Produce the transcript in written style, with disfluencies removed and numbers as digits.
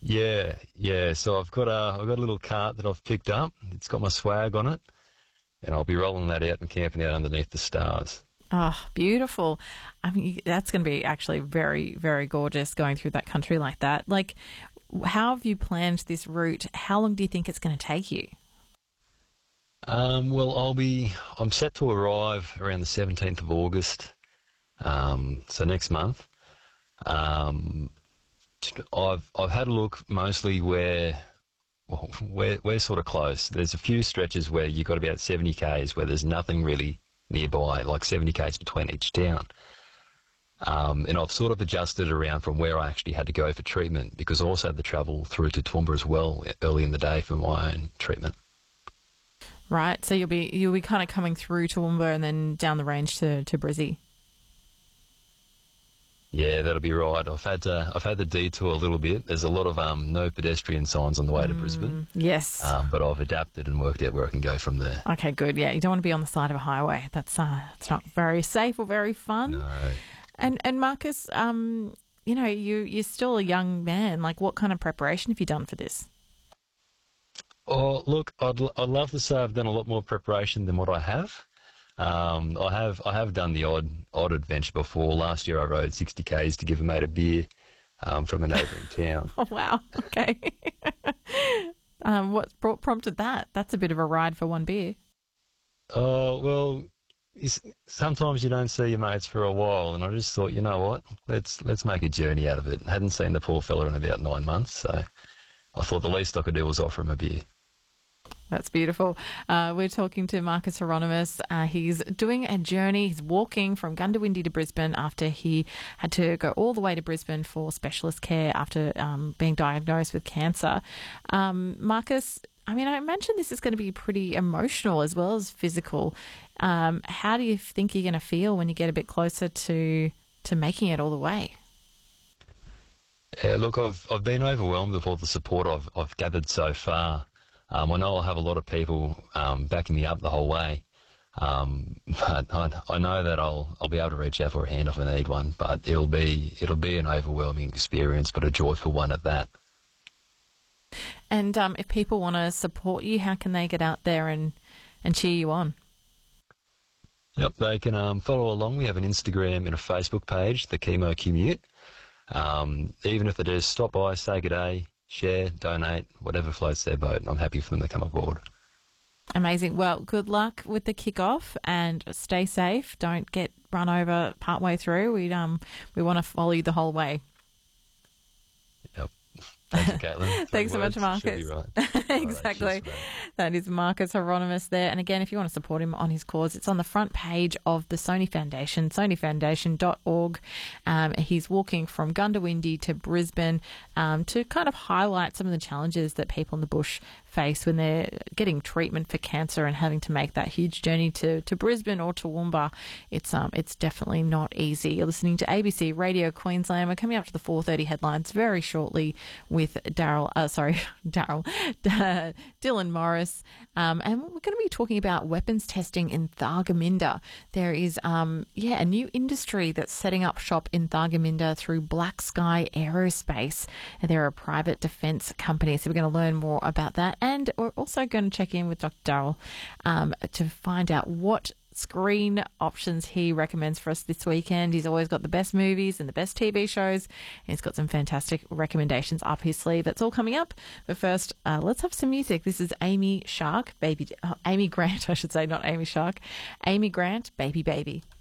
Yeah. So I've got a little cart that I've picked up. It's got my swag on it, and I'll be rolling that out and camping out underneath the stars. Oh, beautiful. I mean, that's going to be actually very, very gorgeous going through that country like that. Like, how have you planned this route? How long do you think it's going to take you? Well, I'm set to arrive around the 17th of August, so next month. Um, I've had a look mostly where, well, we're sort of close. There's a few stretches where you've got about 70 k's where there's nothing really nearby, like 70 k's between each town. And I've sort of adjusted around from where I actually had to go for treatment because I also had to travel through to Toowoomba as well early in the day for my own treatment. Right. So you'll be kind of coming through Toowoomba and then down the range to Brizzy. Yeah, that'll be right. I've had to detour a little bit. There's a lot of no pedestrian signs on the way to Brisbane, Yes. but I've adapted and worked out where I can go from there. Okay, good. Yeah, you don't want to be on the side of a highway. That's it's not very safe or very fun. No. And Marcus, you're still a young man. Like, what kind of preparation have you done for this? Oh, look, I'd love to say I've done a lot more preparation than what I have. I have done the odd adventure before. Last year I rode 60 k's to give a mate a beer from a neighbouring town. Oh wow. Okay. Prompted that? That's a bit of a ride for one beer. Oh well, sometimes you don't see your mates for a while, and I just thought, you know what, let's make a journey out of it. I hadn't seen the poor fella in about 9 months, so I thought the least I could do was offer him a beer. That's beautiful. We're talking to Marcus Hieronymus. He's doing a journey. He's walking from Gundawindi to Brisbane after he had to go all the way to Brisbane for specialist care after being diagnosed with cancer. Marcus, I mean, I imagine this is going to be pretty emotional as well as physical. How do you think you're going to feel when you get a bit closer to making it all the way? Yeah, look, I've been overwhelmed with all the support I've gathered so far. I know I'll have a lot of people backing me up the whole way, but I know that I'll be able to reach out for a hand if I need one. But it'll be an overwhelming experience, but a joyful one at that. And if people want to support you, how can they get out there and cheer you on? Yep, they can follow along. We have an Instagram and a Facebook page, the Chemo Commute. Even if they just stop by, say good day, share, donate, whatever floats their boat. I'm happy for them to come aboard. Amazing. Well, good luck with the kickoff and stay safe. Don't get run over partway through. We want to follow you the whole way. Yep. Thanks, Caitlin. Thanks so much, Marcus. Should be right. Exactly. Right, cheers, that is Marcus Hieronymus there. And again, if you want to support him on his cause, it's on the front page of the Sony Foundation, sonyfoundation.org. He's walking from Gundawindi to Brisbane to kind of highlight some of the challenges that people in the bush face when they're getting treatment for cancer and having to make that huge journey to Brisbane or Toowoomba. It's definitely not easy. You're listening to ABC Radio Queensland. We're coming up to the 4:30 headlines very shortly with Dylan Morris, and we're going to be talking about weapons testing in Thargomindah. There is a new industry that's setting up shop in Thargomindah through Black Sky Aerospace. And they're a private defence company, so we're going to learn more about that. And we're also going to check in with Dr. Darryl to find out what screen options he recommends for us this weekend. He's always got the best movies and the best TV shows. And he's got some fantastic recommendations up his sleeve. That's all coming up. But first, let's have some music. This is Amy Grant, I should say, not Amy Shark. Amy Grant, Baby Baby.